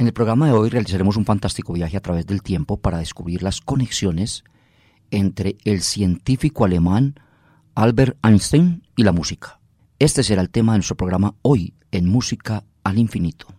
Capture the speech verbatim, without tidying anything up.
En el programa de hoy realizaremos un fantástico viaje a través del tiempo para descubrir las conexiones entre el científico alemán Albert Einstein y la música. Este será el tema de nuestro programa hoy en Música al Infinito.